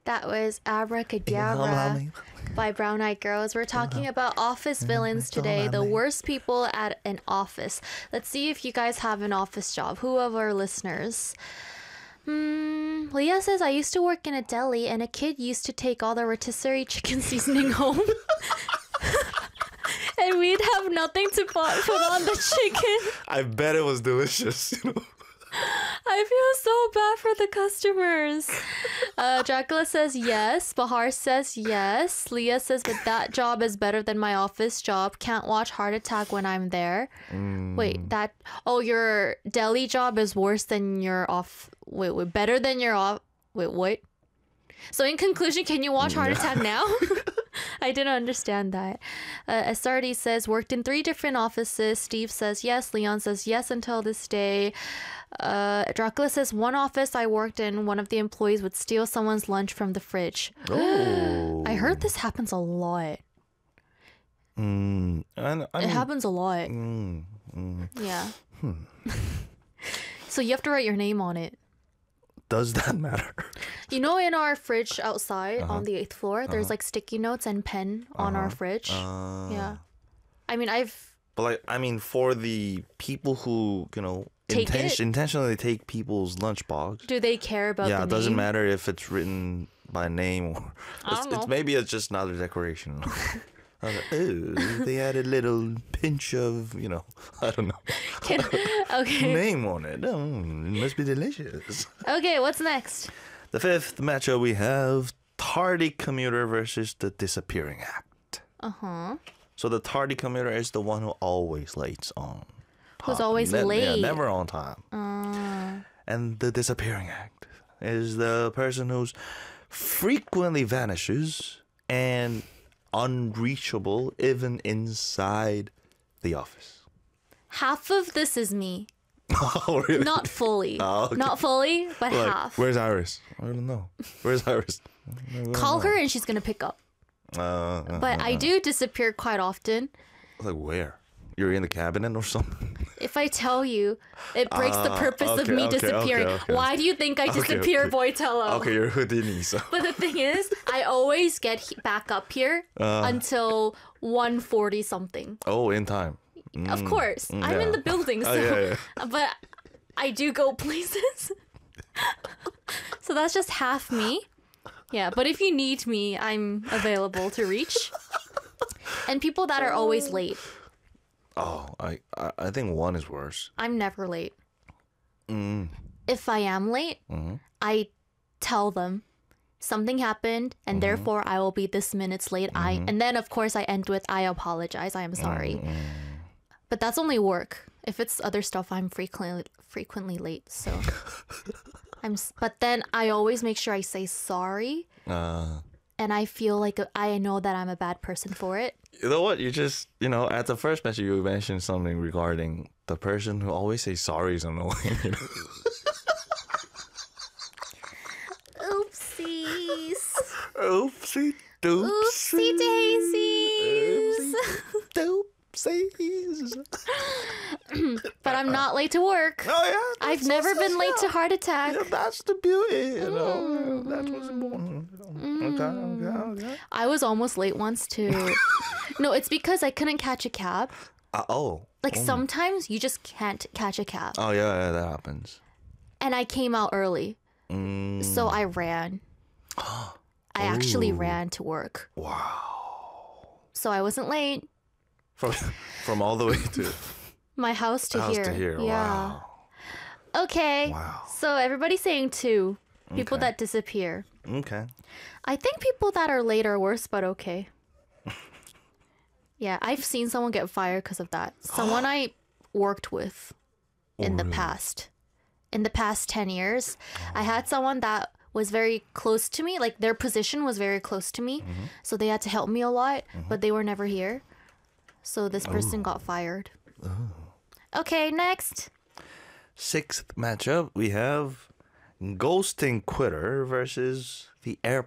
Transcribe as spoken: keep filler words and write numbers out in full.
That was Abracadabra by Brown Eyed Girls. We're talking about office villains today, the worst people at an office. Let's see if you guys have an office job. Who of our listeners? Hmm, Leah says, I used to work in a deli and a kid used to take all the rotisserie chicken seasoning home. And we'd have nothing to put on the chicken. I bet it was delicious, you know. I feel so bad for the customers. Uh, Dracula says yes. Bahar says yes. Leah says, but that job is better than my office job. Can't watch Heart Attack when I'm there. Mm. Wait, that... Oh, your deli job is worse than your off... Wait, wait, better than your off... Wait, what? So in conclusion, can you watch Heart Attack now? I didn't understand that. Uh, S R D says, worked in three different offices. Steve says yes. Leon says yes until this day. Uh, Dracula says, one office I worked in, one of the employees would steal someone's lunch from the fridge. Oh. I heard this happens a lot. Mm, I, I it mean, happens a lot. Mm, mm. Yeah. Hmm. So you have to write your name on it. Does that matter? You know, in our fridge outside uh-huh. on the eighth floor, uh-huh. there's like sticky notes and pen uh-huh. on our fridge. Uh... Yeah. I mean, I've... But like, I mean, for the people who, you know, take inten- intentionally take people's lunchbox. Do they care about yeah, the it doesn't name? matter if it's written by name or... I It's, don't know. it's maybe it's just another decoration. I was like, oh, they had a little pinch of, you know, I don't know. Can, okay. Name on it. Oh, it must be delicious. Okay, what's next? The fifth matchup we have Tardy Commuter versus the Disappearing Act. Uh-huh. So the tardy commuter is the one who always late on. Who's always ne- late. Yeah, never on time. Uh. And the Disappearing Act is the person who's frequently vanishes and unreachable even inside the office. Half of this is me. Oh, really? Not fully. Oh, okay. Not fully, but like, half. Where's Iris? I don't know. Where's Iris? Call her and she's going to pick up. Uh, uh, but uh, I do disappear quite often. Like where? You're in the cabinet or something? If I tell you, it breaks uh, the purpose okay, of me okay, disappearing. Okay, okay. Why do you think I disappear, okay, okay. Boitello? Okay, you're Houdini, so. But the thing is, I always get he- back up here uh, until one forty something. Oh, in time. Mm, of course. Mm, I'm yeah. in the building, so. Oh, yeah, yeah. But I do go places. So that's just half me. Yeah, but if you need me, I'm available to reach. And people that are always late. Oh, I I think one is worse. I'm never late. Mm. If I am late, mm-hmm. I tell them something happened and mm-hmm. therefore I will be this minutes late. Mm-hmm. I and then of course I end with I apologize. I am sorry. Mm-hmm. But that's only work. If it's other stuff, I'm frequently frequently late. So I'm but then I always make sure I say sorry. Uh. And I feel like I know that I'm a bad person for it. You know what? You just, you know, at the first message, you mentioned something regarding the person who always says sorry is annoying. You know? Oopsies. Oopsie doopsie. Oopsie daisies. Doopsies. But I'm not late to work. Oh, yeah. I've never so, been so, late yeah. to Heart Attack. Yeah, that's the beauty, you know. Mm. That's what's important. Mm. Okay, okay, okay. I was almost late once too. No, it's because I couldn't catch a cab. Uh, oh. Like oh. sometimes you just can't catch a cab. Oh, yeah, yeah, that happens. And I came out early. Mm. So I ran. I actually ran to work. Wow. So I wasn't late. From from all the way to... My house to house here. to here. Yeah. Wow. Okay. Wow. So everybody's saying two. People okay. that disappear. Okay. I think people that are late are worse, but okay. Yeah, I've seen someone get fired because of that. Someone I worked with in oh, the really? past. In the past ten years, oh. I had someone that was very close to me. Like their position was very close to me. Mm-hmm. So they had to help me a lot, mm-hmm. but they were never here. So this person oh. got fired. Oh. Okay, next. Sixth matchup, we have Ghosting Quitter versus the Airport